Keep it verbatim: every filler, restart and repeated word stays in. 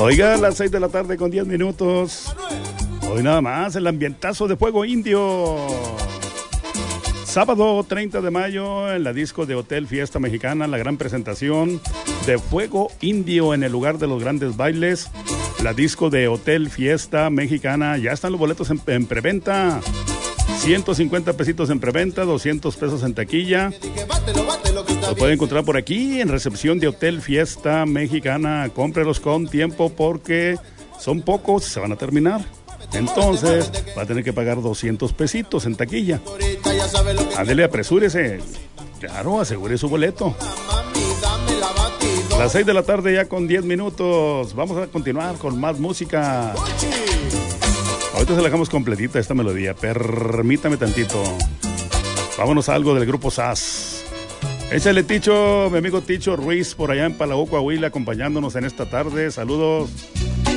Oiga, a las seis de la tarde con diez minutos. Hoy nada más, el ambientazo de Fuego Indio. Sábado treinta de mayo en la disco de Hotel Fiesta Mexicana, la gran presentación de Fuego Indio en el lugar de los grandes bailes. La disco de Hotel Fiesta Mexicana, ya están los boletos en, en preventa. ciento cincuenta pesitos en preventa, doscientos pesos en taquilla. Lo pueden encontrar por aquí en recepción de Hotel Fiesta Mexicana. Cómprelos con tiempo porque son pocos, se van a terminar. Entonces va a tener que pagar doscientos pesitos en taquilla. Ándele, apresúrese. Claro, asegure su boleto. Las seis de la tarde ya con diez minutos. Vamos a continuar con más música. Ahorita se la dejamos completita esta melodía. Permítame tantito. Vámonos a algo del grupo S A S. Échale, Ticho, mi amigo Ticho Ruiz, por allá en Palau, Coahuila, acompañándonos en esta tarde. Saludos.